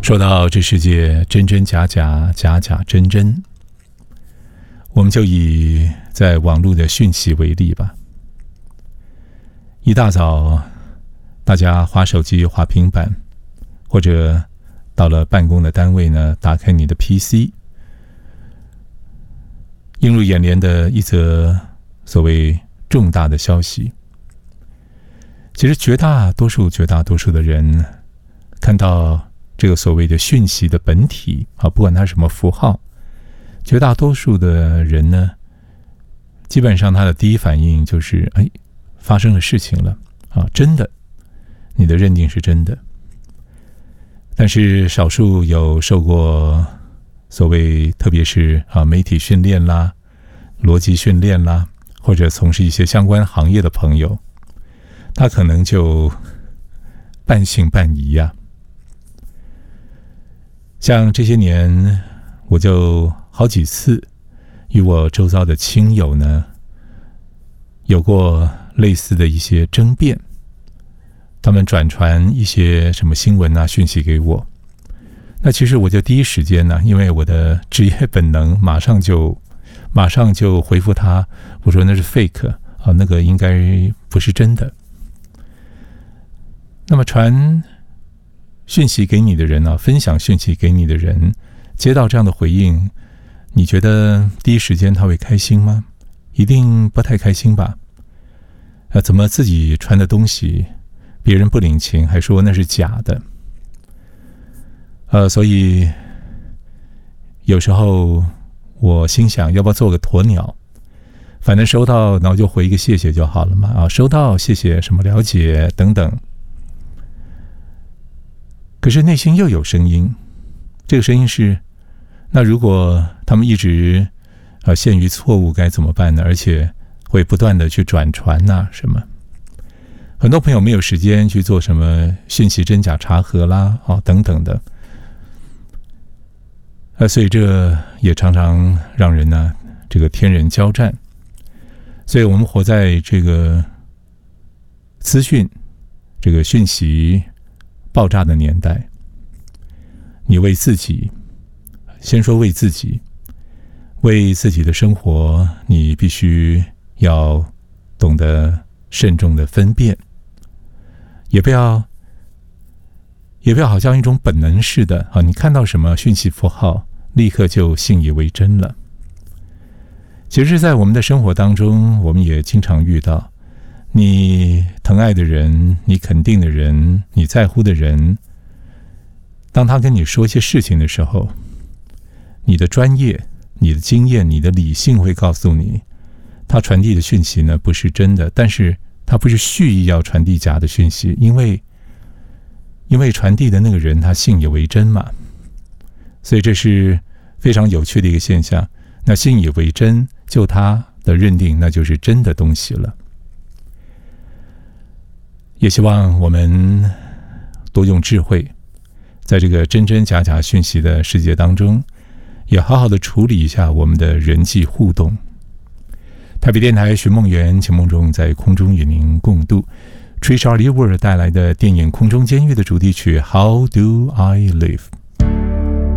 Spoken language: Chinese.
说到这世界真真假假，假假真真，我们就以在网络的讯息为例吧。一大早，大家滑手机、滑平板，或者到了办公的单位呢，打开你的 PC， 映入眼帘的一则所谓重大的消息。其实绝大多数的人看到这个所谓的讯息的本体啊，不管它什么符号，绝大多数的人呢，基本上他的第一反应就是发生了事情了啊，真的，你的认定是真的。但是少数有受过所谓特别是媒体训练啦、逻辑训练啦，或者从事一些相关行业的朋友，他可能就半信半疑呀。像这些年，我就好几次与我周遭的亲友呢，有过类似的一些争辩。他们转传一些什么新闻啊、讯息给我，那其实我就第一时间呢，因为我的职业本能，马上就回复他，我说那是 fake 啊，那个应该不是真的。那么传讯息给你的人啊，分享讯息给你的人，接到这样的回应，你觉得第一时间他会开心吗？一定不太开心吧？怎么自己传的东西，别人不领情，还说那是假的？所以有时候我心想，要不要做个鸵鸟？反正收到，然后就回一个谢谢就好了嘛。收到，谢谢，什么了解等等。可是内心又有声音，这个声音是，那如果他们一直陷于错误该怎么办呢？而且会不断的去转传什么。很多朋友没有时间去做什么讯息真假查核啦，等等的。所以这也常常让人呢，这个天人交战。所以我们活在这个资讯、这个讯息爆炸的年代，你为自己，先说为自己，为自己的生活，你必须要懂得慎重的分辨，也不要好像一种本能似的你看到什么讯息符号，立刻就信以为真了。其实在我们的生活当中，我们也经常遇到你疼爱的人，你肯定的人，你在乎的人，当他跟你说一些事情的时候，你的专业、你的经验、你的理性会告诉你，他传递的讯息呢不是真的，但是他不是蓄意要传递假的讯息，因为传递的那个人他信以为真嘛，所以这是非常有趣的一个现象。那信以为真，就他的认定，那就是真的东西了。也希望我们多用智慧，在这个真真假假讯息的世界当中，也好好的处理一下我们的人际互动。台北电台寻梦园，请梦中在空中与您共度。Trish Oliver 带来的电影《空中监狱》的主题曲《How Do I Live》。